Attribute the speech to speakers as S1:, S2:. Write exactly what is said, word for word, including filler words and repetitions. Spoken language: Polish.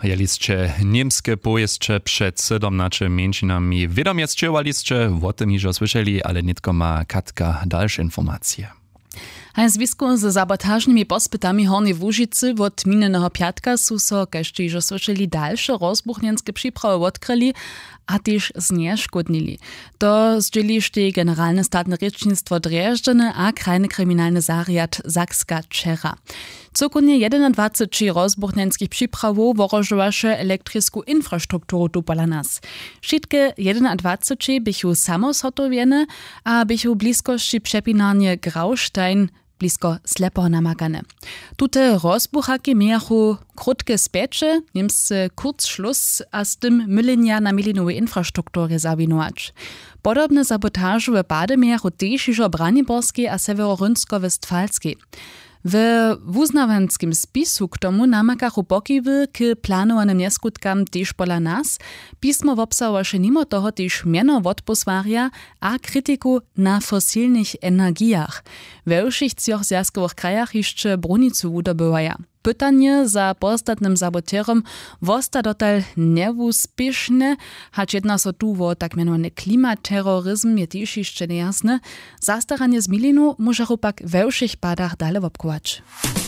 S1: Jeliście niemskie pojeszcze przed siedemnastu mniejszynami. Wiadomościowaliście, o tym już słyszeli, ale nitko ma Katka dalsze informacje.
S2: A w związku z sabotażnymi pospytami Hornej Łužicy od minionego piatka su so, kaście już słyszeli, dalsze rozbuchnienskie przyprawy odkryli, a też znieszkodnili. To zdzieliście Generalne Statne Rečnictwo Drjeżdżany a Krajny Kryminalny Zariad Sakska Czera. Cokunje dwadzieścia jeden rozbuchnienskich przyprawów worożowaše elektryczną infrastrukturu tu pola nas. Wszystkie dwadzieścia jeden bychu samosotowiene, a bychu w bliskości przepinanie Graustein blisko Slepo namakane. Tute rozbuchaki miachu krótkie spiecze, niemscy Kurzschluss, a z tym mylenia na milinowej infrastrukturze zawinować. Podobne sabotaże w Bade miachu też już Braniborskie a Severorynsko-Westfalskie. W wuznawanskim spisu k tomu namakachu pokiwy k planowanym neskutkam też pola nas, pismo wobsahowaše nimo toho też mieno wodposwarja a krytyku na fosilnych energijach. We všich trzech zjazkowych krajach jeszcze brunicu udobywaja. Pytanie za postatnym saboterom wosta dotal niewuspieszne, hać jedna so tu o tak mianowany klimaterroryzm je też jeszcze niejasne. Zastaranie z milinu może pak we všich padach dalej wobkować.